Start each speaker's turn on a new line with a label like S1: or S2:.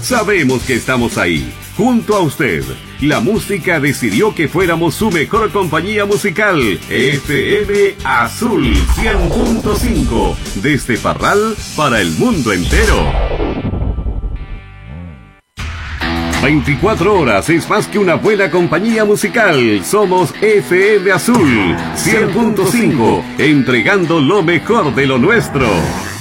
S1: Sabemos que estamos ahí, junto a usted. La música decidió que fuéramos su mejor compañía musical. FM Azul 100.5. Desde Parral para el mundo entero. 24 horas es más que una buena compañía musical. Somos FM Azul 100.5, entregando lo mejor de lo nuestro.